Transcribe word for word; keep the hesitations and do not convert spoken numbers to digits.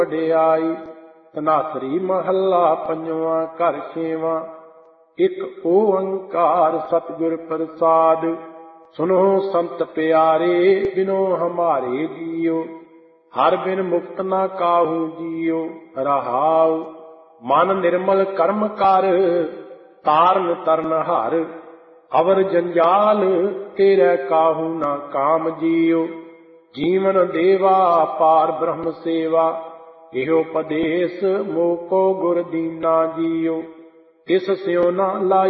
ਵਡਿਆਈ। ਧਨਾਸਰੀ ਮਹੱਲਾ ਪੰਜਵਾਂ। ਘਰ ਛੇਵਾਂ। ਇੱਕ ਓੰਕਾਰ ਸਤਿਗੁਰ ਪ੍ਰਸਾਦ। ਸੁਨੋ ਸੰਤ ਪਿਆਰੇ ਬਿਨੋ ਹਮਾਰੇ ਜੀਓ। ਹਰ ਬਿਨ ਮੁਕਤ ਨਾ ਕਾਹੂ ਜੀਓ। ਰਹਾਉ ਮਨ ਨਿਰਮਲ ਕਰਮ ਕਰ ਤਾਰਨ ਤਰਨ ਹਰ। ਅਵਰ ਜੰਜਾਲ ਤੇਰੇ ਕਾਹੂ ਨਾ ਕਾਮ ਜੀਓ। ਜੀਵਨ ਦੇਵਾ ਪਾਰ ਬ੍ਰਹਮ ਸੇਵਾ ਇਹੋ ਉਪਦੇਸ਼ ਮੋਕੋ ਗੁਰ ਦੀਨਾ ਜੀਓ। ਇਸ ਸਿਉ ਨਾ ਲਾਈ